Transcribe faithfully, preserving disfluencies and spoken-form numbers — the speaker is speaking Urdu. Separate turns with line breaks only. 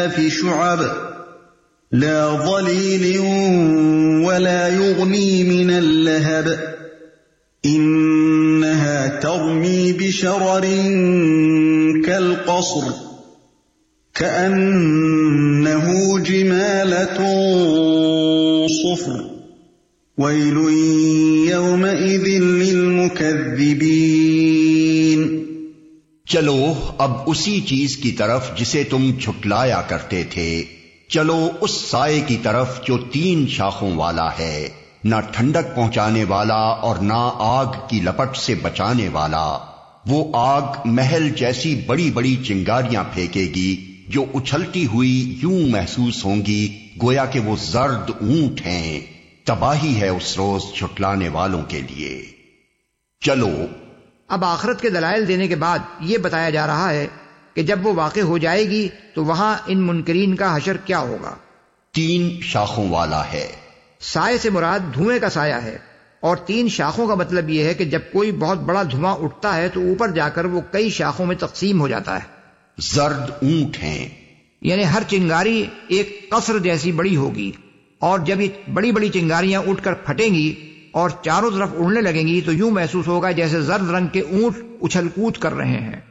في شعب لا ظليل ولا يغني من اللهب إنها ترمي بشرر كالقصر كأنه جمالة صفر ويل يومئذ للمكذبين۔
چلو اب اسی چیز کی طرف جسے تم جھٹلایا کرتے تھے، چلو اس سائے کی طرف جو تین شاخوں والا ہے، نہ ٹھنڈک پہنچانے والا اور نہ آگ کی لپٹ سے بچانے والا۔ وہ آگ محل جیسی بڑی بڑی چنگاریاں پھینکے گی جو اچھلتی ہوئی یوں محسوس ہوں گی گویا کہ وہ زرد اونٹ ہیں۔ تباہی ہے اس روز جھٹلانے والوں کے لیے۔ چلو
اب آخرت کے دلائل دینے کے بعد یہ بتایا جا رہا ہے کہ جب وہ واقع ہو جائے گی تو وہاں ان منکرین کا حشر کیا ہوگا۔
تین شاخوں والا ہے۔
سائے سے مراد دھوئیں کا سایہ ہے، اور تین شاخوں کا مطلب یہ ہے کہ جب کوئی بہت بڑا دھواں اٹھتا ہے تو اوپر جا کر وہ کئی شاخوں میں تقسیم ہو جاتا ہے۔
زرد اونٹ ہیں،
یعنی ہر چنگاری ایک قصر جیسی بڑی ہوگی، اور جب یہ بڑی بڑی چنگاریاں اٹھ کر پھٹیں گی اور چاروں طرف اڑنے لگیں گی تو یوں محسوس ہوگا جیسے زرد رنگ کے اونٹ اچھل کود کر رہے ہیں۔